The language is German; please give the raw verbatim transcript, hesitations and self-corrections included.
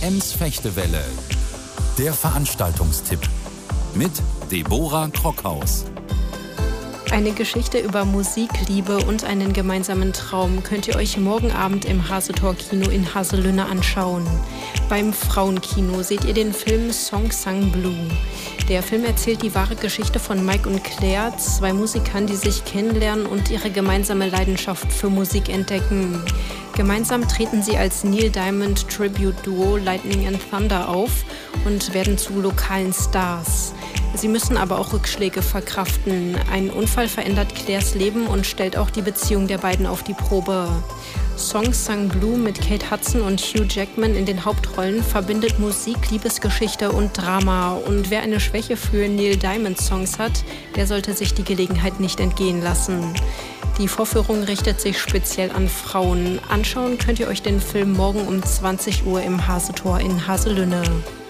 Ems-Fechtewelle. Der Veranstaltungstipp mit Deborah Trockhaus. Eine Geschichte über Musik, Liebe und einen gemeinsamen Traum könnt ihr euch morgen Abend im Hasetor-Kino in Haselünne anschauen. Beim Frauenkino seht ihr den Film Song Sang Blue. Der Film erzählt die wahre Geschichte von Mike und Claire, zwei Musikern, die sich kennenlernen und ihre gemeinsame Leidenschaft für Musik entdecken. Gemeinsam treten sie als Neil Diamond Tribute Duo Lightning and Thunder auf und werden zu lokalen Stars. Sie müssen aber auch Rückschläge verkraften. Ein Unfall verändert Claires Leben und stellt auch die Beziehung der beiden auf die Probe. Song Sang Blue mit Kate Hudson und Hugh Jackman in den Hauptrollen verbindet Musik, Liebesgeschichte und Drama. Und wer eine Schwäche für Neil Diamond Songs hat, der sollte sich die Gelegenheit nicht entgehen lassen. Die Vorführung richtet sich speziell an Frauen. Anschauen könnt ihr euch den Film morgen um zwanzig Uhr im Hasetor in Haselünne.